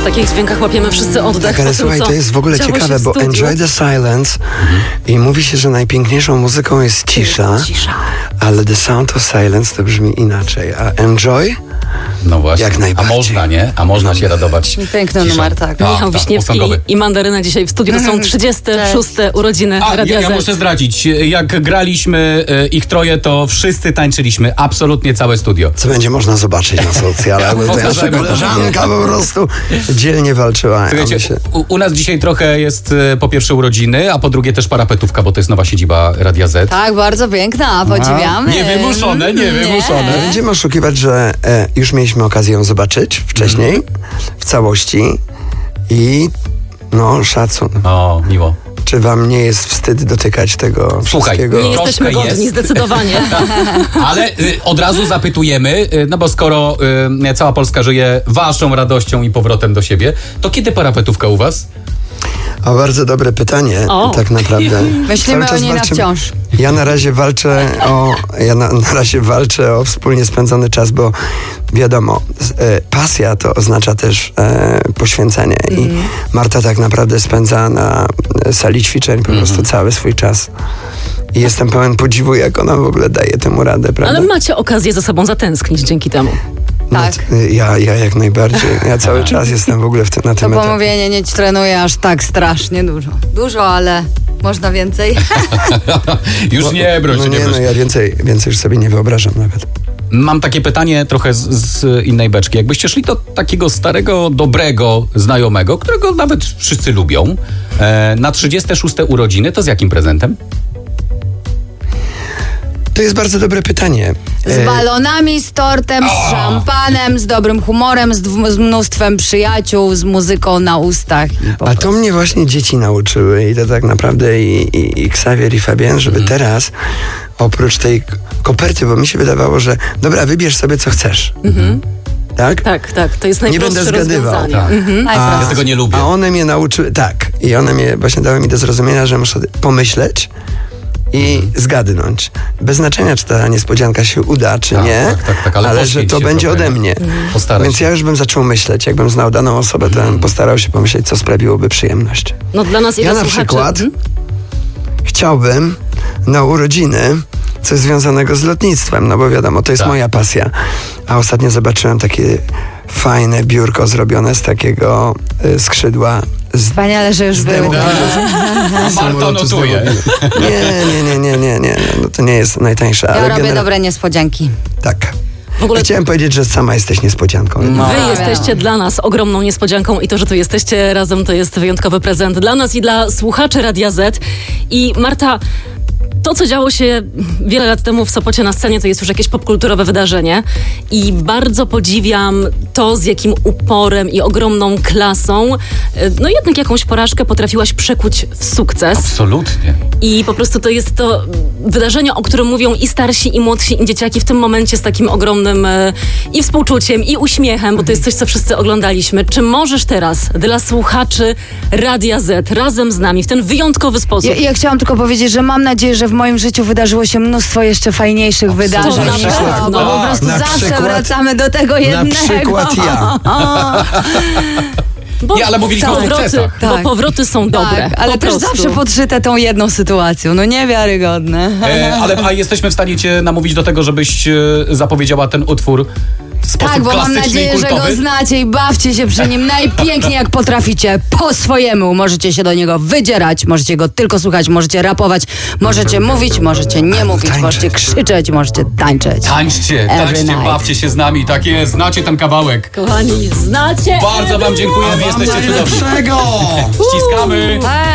przy takich dźwiękach łapiemy wszyscy oddech. Tak, ale słuchaj, to jest w ogóle ciekawe, bo enjoy the silence i mówi się, że najpiękniejszą muzyką jest cisza, ale the sound of silence to brzmi inaczej, a enjoy? No właśnie, jak najbardziej. A można, nie? A można się radować. Piękny numer, tak. Michał Wiśniewski i Mandaryna dzisiaj w studiu. To są 36. urodziny Radia ja Z. muszę zdradzić, jak graliśmy ich troje, to wszyscy tańczyliśmy, absolutnie całe studio. Co będzie można zobaczyć na socjalach, bo ta nasza koleżanka po prostu dzielnie walczyła. Słuchajcie, u nas dzisiaj trochę jest po pierwsze urodziny, a po drugie też parapetówka, bo to jest nowa siedziba Radia Z. Tak, bardzo piękna, podziwiamy. Niewymuszone. Będziemy oszukiwać, że już mieliśmy okazję ją zobaczyć wcześniej, w całości i no szacun. O, miło. Czy wam nie jest wstyd dotykać tego wszystkiego? Nie jesteśmy godni, zdecydowanie. Ale od razu zapytujemy, no bo skoro cała Polska żyje waszą radością i powrotem do siebie, to kiedy parapetówka u was? A bardzo dobre pytanie, tak naprawdę. Myślimy o niej na wciąż. Ja na razie walczę o wspólnie spędzony czas, bo wiadomo, pasja to oznacza też poświęcenie i Marta tak naprawdę spędza na sali ćwiczeń po prostu cały swój czas. I jestem pełen podziwu, jak ona w ogóle daje temu radę, prawda? Ale macie okazję ze sobą zatęsknić dzięki temu. Tak. No, ja jak najbardziej. Ja cały czas jestem w ogóle na tym To etapie. pomówienie nie trenuje aż tak strasznie dużo. Dużo, ale można więcej. Już nie, broń. Ja więcej już sobie nie wyobrażam nawet. Mam takie pytanie trochę z innej beczki. Jakbyście szli do takiego starego, dobrego znajomego, którego nawet wszyscy lubią, na 36. urodziny, to z jakim prezentem? To jest bardzo dobre pytanie. Z balonami, z tortem, z szampanem, z dobrym humorem, z mnóstwem przyjaciół, z muzyką na ustach. A to mnie właśnie dzieci nauczyły i to tak naprawdę i Xavier i Fabien, żeby teraz oprócz tej koperty, bo mi się wydawało, że dobra, wybierz sobie co chcesz. Tak? Tak, to jest najprostsze Nie będę zgadywał. rozwiązanie. Ja tego nie lubię. A one mnie nauczyły, i one mnie właśnie dały mi do zrozumienia, że muszę pomyśleć i zgadnąć. Bez znaczenia, czy ta niespodzianka się uda, czy nie, ale że to będzie ode mnie. Więc ja już bym zaczął myśleć, jakbym znał daną osobę, to bym postarał się pomyśleć, co sprawiłoby przyjemność. No dla nas Ja na przykład chciałbym na urodziny coś związanego z lotnictwem, no bo wiadomo, to jest moja pasja. A ostatnio zobaczyłem takie fajne biurko zrobione z takiego skrzydła. Wspaniale, że już były. Marta notuje. Nie. No to nie jest najtańsze. Ja ale robię dobre niespodzianki. Tak. W ogóle chciałem powiedzieć, że sama jesteś niespodzianką. Wy jesteście dla nas ogromną niespodzianką i to, że tu jesteście razem, to jest wyjątkowy prezent dla nas i dla słuchaczy Radia Z. I Marta, to, co działo się wiele lat temu w Sopocie na scenie, to jest już jakieś popkulturowe wydarzenie i bardzo podziwiam to, z jakim uporem i ogromną klasą, no jednak jakąś porażkę potrafiłaś przekuć w sukces. Absolutnie. I po prostu to jest to wydarzenie, o którym mówią i starsi, i młodsi, i dzieciaki w tym momencie z takim ogromnym i współczuciem, i uśmiechem, bo to jest coś, co wszyscy oglądaliśmy. Czy możesz teraz dla słuchaczy Radia Z razem z nami w ten wyjątkowy sposób? Ja chciałam tylko powiedzieć, że mam nadzieję, że w moim życiu wydarzyło się mnóstwo jeszcze fajniejszych wydarzeń. Bo po prostu zawsze wracamy do tego jednego. Na przykład ja. Ale mówiliśmy o sukcesach. Bo powroty są dobre. Ale też zawsze podszyte tą jedną sytuacją. No niewiarygodne. A jesteśmy w stanie cię namówić do tego, żebyś zapowiedziała ten utwór w sposób bo mam nadzieję, że go znacie i bawcie się przy nim najpiękniej jak potraficie, po swojemu. Możecie się do niego wydzierać, możecie go tylko słuchać, możecie rapować, możecie mówić, możecie nie mówić, możecie krzyczeć, możecie tańczyć. Tańczcie, bawcie się z nami, tak jest, znacie ten kawałek. Kochani, znacie? Bardzo wam dziękujemy, jesteście cudowni. Ściskamy.